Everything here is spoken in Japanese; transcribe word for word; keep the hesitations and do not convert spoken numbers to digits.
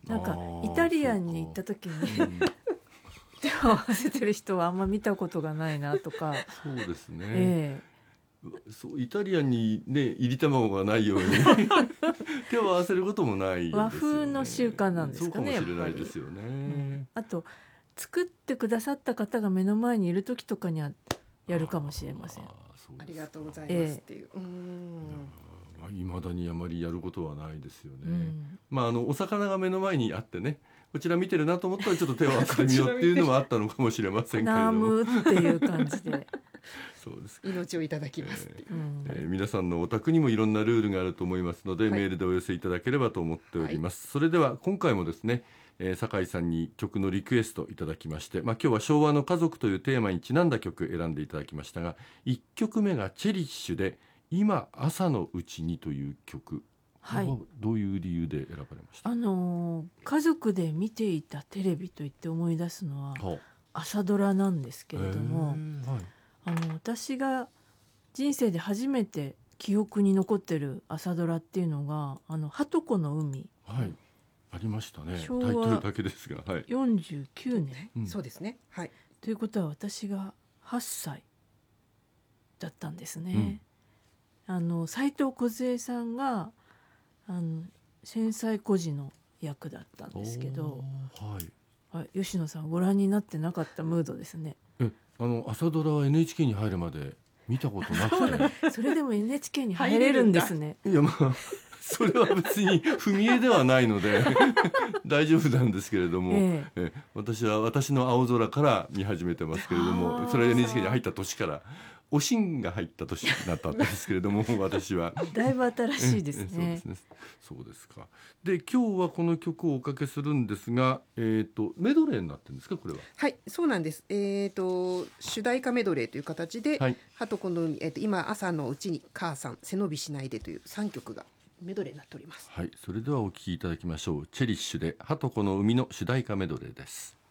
なんかイタリアンに行った時に、うん、手を合わせてる人はあんま見たことがないなとか。 そうですね、 えー、そうイタリアンにね入り卵がないように手を合わせることもないですよね。 和風の習慣なんですかね。 そうかもしれないですよね、うん、 あと作ってくださった方が目の前にいる時とかにはやるかもしれません。 あ, ありがとうございますっていう、えー、うーん、 いまだにあまりやることはないですよね、 うん、 まあ、あのお魚が目の前にあってね、こちら見てるなと思ったらちょっと手を合わせてみようっていうのもあったのかもしれませんけれどもナムっていう感じでそうです、命をいただきますっていう、 えーえー、皆さんのお宅にもいろんなルールがあると思いますので、はい、メールでお寄せいただければと思っております、はい、それでは今回もですね、えー、酒井さんに曲のリクエストいただきまして、まあ、今日は昭和の家族というテーマにちなんだ曲選んでいただきましたが、いっきょくめがチェリッシュで今朝のうちにという曲、はい、どういう理由で選ばれました？ あのー、家族で見ていたテレビといって思い出すのは朝ドラなんですけれども、はい、あの私が人生で初めて記憶に残ってる朝ドラっていうのがあのはとこの海、 はい、ありましたね。タイトルだけですが、はい、 よんじゅうきゅうねん、 うん、そうですね、はい、 ということは私がはっさいだったんですね、うん、あの斉藤梢さんがあの戦災孤児の役だったんですけど、はい、吉野さんご覧になってなかったムードですね。 えあの朝ドラは エヌエイチケー に入るまで見たことなくてそれでも エヌエイチケー に入れるんですね。 いやまあそれは別に踏み絵ではないので大丈夫なんですけれども、えええ私は私の青空から見始めてますけれども、それは エヌエイチケー に入った年からおしんが入った年になったんですけれども私はだいぶ新しいですね。 そうですね。そうですか。で今日はこの曲をおかけするんですが、えーと、メドレーになってるんですかこれは？ はい、そうなんです。えーと主題歌メドレーという形で、はい、はとこの海、えーと今朝のうちに母さん背伸びしないでというさんきょくがメドレーになっております。 はい、それではお聴きいただきましょう。チェリッシュではとこの海の主題歌メドレーです。